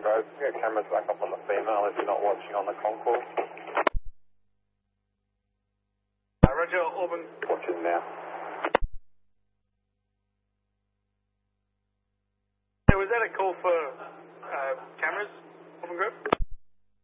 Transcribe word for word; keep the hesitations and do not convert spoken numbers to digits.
Auburn Grove. Your camera's back up on the female if you're not watching on the concourse. Uh, Roger, Auburn. Watching now. Hey, was that a call for